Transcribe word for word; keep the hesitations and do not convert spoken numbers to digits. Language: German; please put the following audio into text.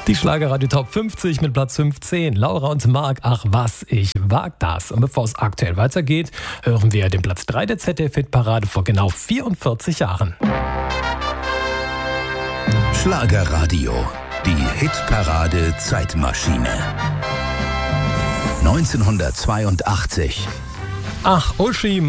Die Schlagerradio Top fünfzig mit Platz fünfzehn. Laura und Marc, ach was, ich wag das. Und bevor es aktuell weitergeht, hören wir den Platz drei der Z D F-Hitparade vor genau vierundvierzig Jahren. Schlagerradio, die Hitparade Zeitmaschine. neunzehnhundertzweiundachtzig. Ach, Uschi,